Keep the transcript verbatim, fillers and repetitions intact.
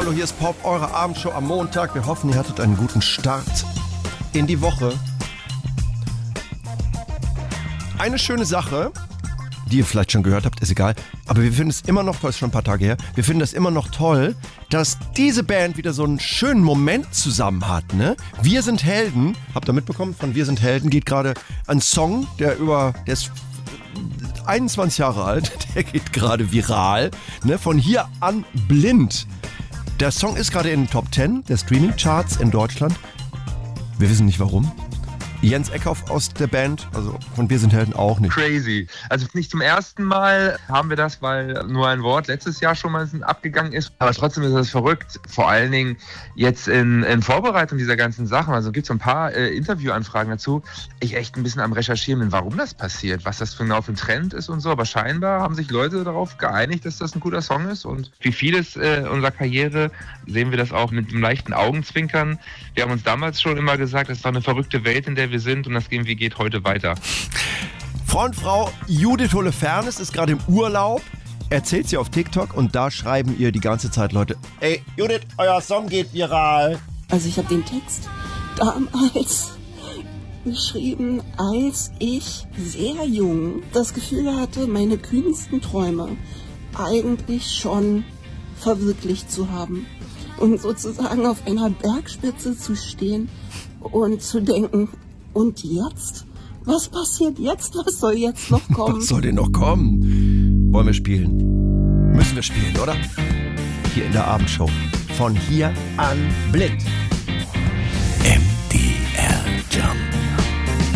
Hallo, hier ist Pop, eure Abendshow am Montag. Wir hoffen, ihr hattet einen guten Start in die Woche. Eine schöne Sache, die ihr vielleicht schon gehört habt, ist egal, aber wir finden es immer noch toll, ist schon ein paar Tage her, wir finden es immer noch toll, dass diese Band wieder so einen schönen Moment zusammen hat, ne? Wir sind Helden, habt ihr mitbekommen, von Wir sind Helden geht gerade ein Song, der über, der ist einundzwanzig Jahre alt, der geht gerade viral, ne? Von hier an blind. Der Song ist gerade in den Top zehn der Streaming-Charts in Deutschland. Wir wissen nicht warum. Jens Eckhoff aus der Band, also von Wir sind Helden auch nicht. Crazy. Also nicht zum ersten Mal haben wir das, weil nur ein Wort letztes Jahr schon mal abgegangen ist. Aber trotzdem ist das verrückt. Vor allen Dingen jetzt in, in Vorbereitung dieser ganzen Sachen. Also gibt es so ein paar äh, Interviewanfragen dazu. Ich echt ein bisschen am Recherchieren bin, warum das passiert, was das für genau für ein Trend ist und so. Aber scheinbar haben sich Leute darauf geeinigt, dass das ein guter Song ist. Und wie vieles äh, unserer Karriere sehen wir das auch mit einem leichten Augenzwinkern. Wir haben uns damals schon immer gesagt, es war eine verrückte Welt, in der wir sind und das G geht heute weiter. Frontfrau Judith Holofernes ist gerade im Urlaub, erzählt sie auf TikTok und da schreiben ihr die ganze Zeit Leute, ey Judith, euer Song geht viral. Also ich habe den Text damals geschrieben, als ich sehr jung das Gefühl hatte, meine kühnsten Träume eigentlich schon verwirklicht zu haben. Und sozusagen auf einer Bergspitze zu stehen und zu denken, und jetzt? Was passiert jetzt? Was soll jetzt noch kommen? Was soll denn noch kommen? Wollen wir spielen? Müssen wir spielen, oder? Hier in der Abendshow. Von hier an blind. M D R Jump.